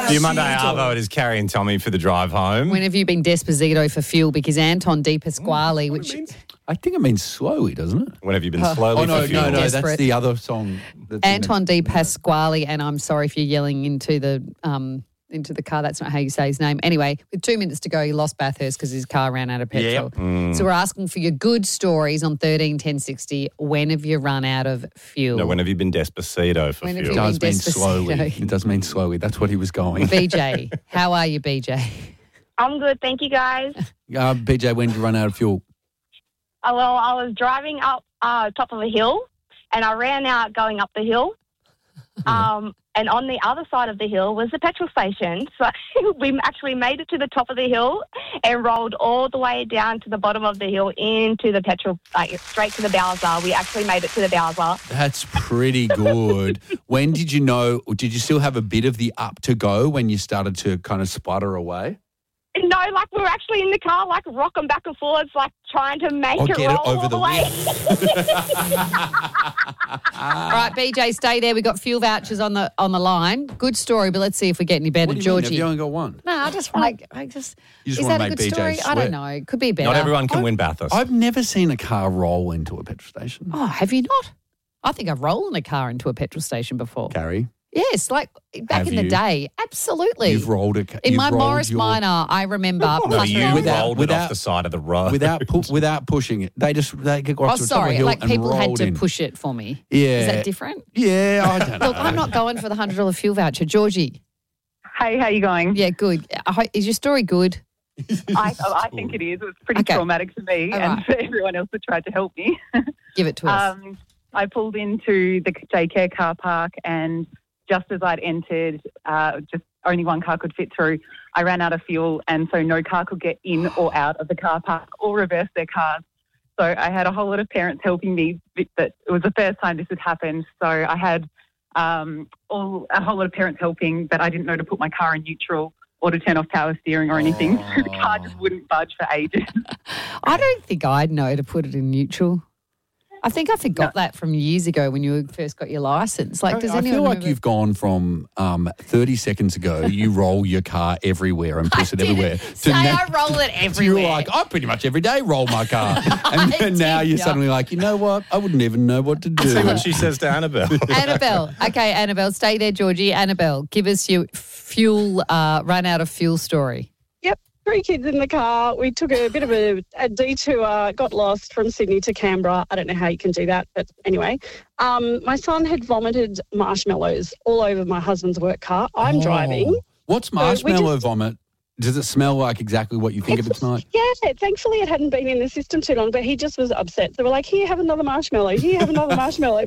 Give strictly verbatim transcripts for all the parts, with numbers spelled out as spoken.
Your Monday Arvo, it is Carrie and Tommy for the drive home. When have you been Despacito for fuel? Because Anton De Pasquale, which... I think it means slowly, doesn't it? When have you been slowly Oh, no, for fuel? no, no, Desperate. that's the other song. That's Anton De Pasquale, and I'm sorry if you're yelling into the um, into the car. That's not how you say his name. Anyway, with two minutes to go, he lost Bathurst because his car ran out of petrol. Yep. Mm. So we're asking for your good stories on thirteen ten sixty. When have you run out of fuel? No, when have you been Despacito for When have fuel? It you does been mean Despacito. slowly. It does mean slowly. That's what he was going. B J, how are you, B J? I'm good, thank you, guys. Uh, B J, when did you run out of fuel? Uh, well, I was driving up uh, top of a hill, and I ran out going up the hill. Um, and on the other side of the hill was the petrol station. So we actually made it to the top of the hill and rolled all the way down to the bottom of the hill into the petrol, like straight to the Bowser. We actually made it to the Bowser. That's pretty good. When did you know, did you still have a bit of the up to go when you started to kind of sputter away? No, like we were actually in the car, like rocking back and forwards, like trying to make Oh, it get it roll over all the the way. All right, B J, stay there. We've got fuel vouchers on the on the line. Good story, but let's see if we get any better. What do you mean? Have Georgie. you only got one? No, I just want to. I just. You just is wanna that a make good B J story? I sweat. don't know. It could be better. Not everyone can I- win Bathurst. I've never seen a car roll into a petrol station. Oh, have you not? I think I've rolled in a car into a petrol station before. Carrie, Yes, like back Have in the you? day. Absolutely. you've rolled a ca- in you've my rolled Morris your- Minor, I remember. no, plus you roll- Without- rolled it without- off the side of the road. without pu- without pushing it. They just they got Oh, to the top of a sorry. hill Like and people had rolled to in. push it for me. Yeah, Is that different? Yeah, I don't know. Look, I'm not going for the one hundred dollars fuel voucher. Georgie. Hey, how you going? Yeah, good. I ho- Is your story good? I, I think it is. It was pretty Okay. traumatic for me All and right. for everyone else that tried to help me. Give it to us. um, I pulled into the daycare car park, and just as I'd entered, uh, just only one car could fit through, I ran out of fuel, and so no car could get in or out of the car park or reverse their cars. So I had a whole lot of parents helping me. That it was the first time this had happened. So I had um, all a whole lot of parents helping, but I didn't know to put my car in neutral or to turn off power steering or anything. So the car just wouldn't budge for ages. I don't think I'd know to put it in neutral. I think I forgot that from years ago when you first got your license. Like, does I anyone feel like remember- you've gone from um, thirty seconds ago, you roll your car everywhere and push it didn't everywhere. say now, I roll it everywhere. You're like, I pretty much every day roll my car. And then now did you're not. suddenly like, you know what? I wouldn't even know what to do. See what she says to Annabelle. Annabelle. Okay, Annabelle, stay there, Georgie. Annabelle, give us your fuel, uh, run out of fuel story. Three kids in the car. We took a bit of a, a detour, got lost from Sydney to Canberra. I don't know how you can do that, but anyway. Um, my son had vomited marshmallows all over my husband's work car. I'm Oh. driving. What's we marshmallow just- vomit? Does it smell like exactly what you think it would smell like? Yeah, thankfully it hadn't been in the system too long, but he just was upset. So we're like, here, have another marshmallow. Here, have another marshmallow.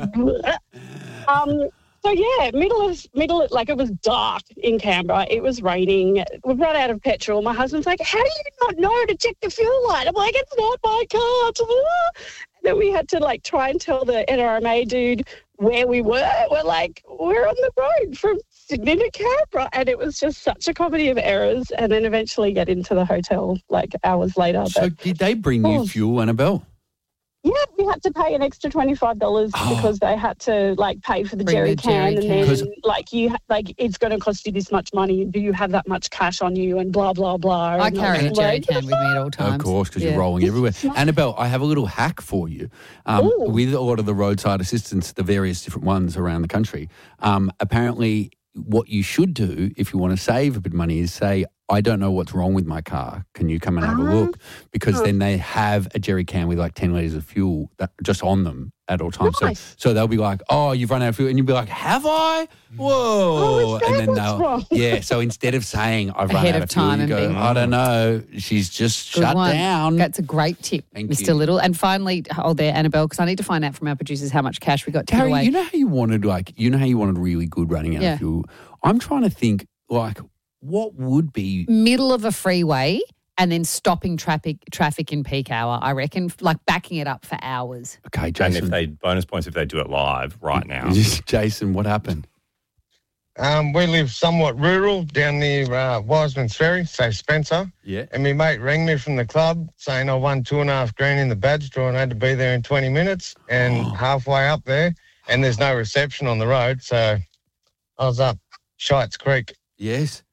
um, so, yeah, middle of, middle of, like it was dark in Canberra. It was raining. We've run out of petrol. My husband's like, how do you not know to check the fuel light? I'm like, it's not my car. Then we had to, like, try and tell the N R M A dude where we were. We're like, we're on the road from Sydney to Canberra. And it was just such a comedy of errors. And then eventually get into the hotel, like, hours later. So But, did they bring you Oh. fuel, Annabelle? yeah, we had to pay an extra twenty-five dollars Oh. because they had to, like, pay for the Bring jerry the jerry can. And can. then, 'Cause- like, you ha- like it's going to cost you this much money. Do you have that much cash on you? And blah, blah, blah. I And carry a was jerry like, can with me at all times. Of course, because Yeah. you're rolling everywhere. Smart. Annabelle, I have a little hack for you. Um, Ooh. with a lot of the roadside assistance, the various different ones around the country, um, apparently what you should do if you want to save a bit of money is say, I don't know what's wrong with my car. Can you come and have a look? Because then they have a jerry can with like ten litres of fuel that, just on them at all times. Nice. So, so they'll be like, oh, you've run out of fuel. And you'll be like, have I? Whoa. Oh, is that and then what's they'll, wrong? yeah. So instead of saying, I've run Ahead out of of fuel, time you and go, being- I don't know. She's just Good shut one. down. That's a great tip, Thank Mister you. Little. And finally, hold there, Annabelle, because I need to find out from our producers how much cash we got to give Carrie, away. you know how you wanted like you know how you wanted really good running out Yeah. of fuel. I'm trying to think like what would be Middle of a freeway and then stopping traffic traffic in peak hour, I reckon, like backing it up for hours. okay, And Jason. if they bonus points if they do it live right now. Jason, what happened? Um, we live somewhat rural down near uh, Wiseman's Ferry, say Spencer. Yeah. And my mate rang me from the club saying I won two and a half grand in the badge draw and I had to be there in twenty minutes. And Oh. halfway up there, and there's no reception on the road, so I was up Shites Creek. Yes.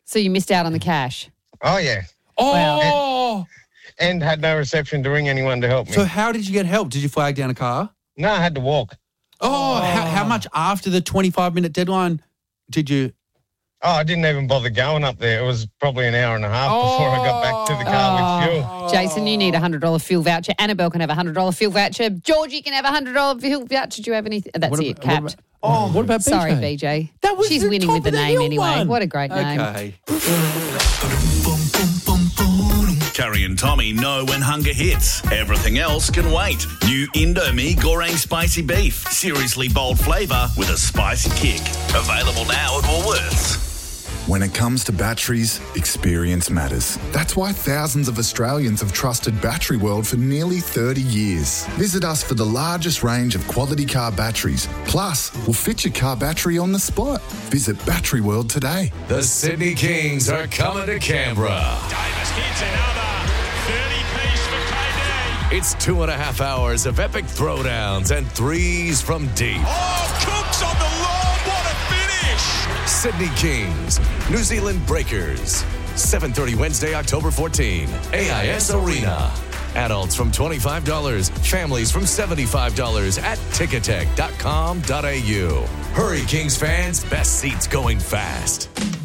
So you missed out on the cash. Oh, yeah. Oh! And had no reception to ring anyone to help me. So how did you get help? Did you flag down a car? No, I had to walk. Oh, How, how much after the twenty-five minute deadline did you? Oh, I didn't even bother going up there. It was probably an hour and a half before I got back to the car with fuel. Jason, you need a one hundred dollars fuel voucher. Annabelle can have a one hundred dollars fuel voucher. Georgie can have a one hundred dollars fuel voucher. Do you have anything? That's What it, about- capped. what about- Oh, what about B J? Sorry, B J. That was She's the winning top with the of the name hill anyway. one. What a great name. Okay. Carrie and Tommy know when hunger hits. Everything else can wait. New Indomie Goreng Spicy Beef. Seriously bold flavour with a spicy kick. Available now at Woolworths. When it comes to batteries, experience matters. That's why thousands of Australians have trusted Battery World for nearly thirty years. Visit us for the largest range of quality car batteries. Plus, we'll fit your car battery on the spot. Visit Battery World today. The Sydney Kings are coming to Canberra. Davis hits another thirty-piece for K D. It's two and a half hours of epic throwdowns and threes from deep. Oh, Cook's on the lob. What a finish. Sydney Kings, New Zealand Breakers. seven thirty Wednesday, October fourteenth. A I S Arena. Adults from twenty-five dollars, families from seventy-five dollars at ticketek dot com dot a u. Hurry, Kings fans. Best seats going fast.